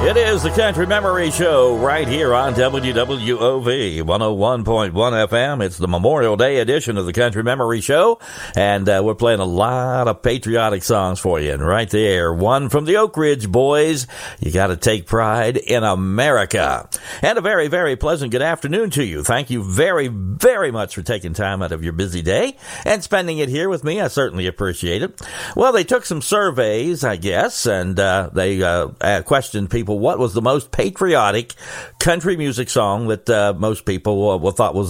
It is the Country Memory Show right here on WWOV 101.1 FM. It's the Memorial Day edition of the Country Memory Show, and we're playing a lot of patriotic songs for you. And right there, one from the Oak Ridge Boys, You Gotta Take Pride in America. And a very, very pleasant good afternoon to you. Thank you very, very much for taking time out of your busy day and spending it here with me. I certainly appreciate it. Well, they took some surveys, I guess, and they questioned people what was the most patriotic country music song that most people thought was